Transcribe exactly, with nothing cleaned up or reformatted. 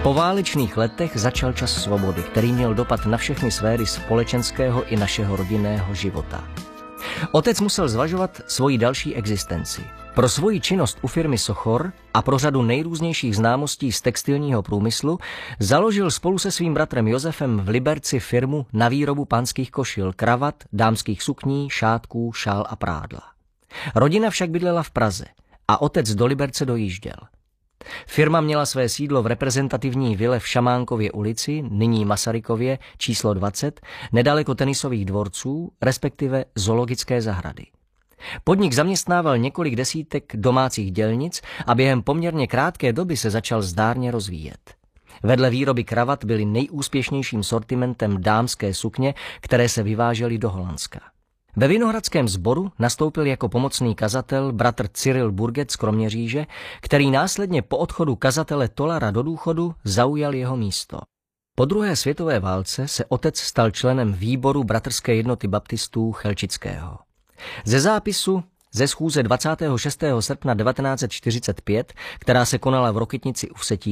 Po válečných letech začal čas svobody, který měl dopad na všechny sféry společenského i našeho rodinného života. Otec musel zvažovat svoji další existenci. Pro svoji činnost u firmy Sochor a pro řadu nejrůznějších známostí z textilního průmyslu založil spolu se svým bratrem Josefem v Liberci firmu na výrobu pánských košil, kravat, dámských sukní, šátků, šál a prádla. Rodina však bydlela v Praze a otec do Liberce dojížděl. Firma měla své sídlo v reprezentativní vile v Šamánkově ulici, nyní Masarykově, číslo dvacet, nedaleko tenisových dvorců, respektive zoologické zahrady. Podnik zaměstnával několik desítek domácích dělnic a během poměrně krátké doby se začal zdárně rozvíjet. Vedle výroby kravat byly nejúspěšnějším sortimentem dámské sukně, které se vyvážely do Holandska. Ve Vinohradském sboru nastoupil jako pomocný kazatel bratr Cyril Burget z Kroměříže, který následně po odchodu kazatele Tolara do důchodu zaujal jeho místo. Po druhé světové válce se otec stal členem výboru bratrské jednoty baptistů Chelčického. Ze zápisu ze schůze dvacátého šestého srpna devatenáct set čtyřicet pět, která se konala v Rokytnici u Vsetí,